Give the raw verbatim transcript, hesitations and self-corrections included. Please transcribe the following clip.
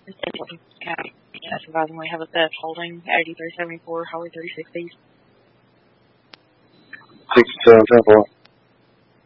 This is Fulton County. Uh, surprisingly, have a theft holding eighty-three seventy-four Highway thirty-six East. sixty-seven Temple.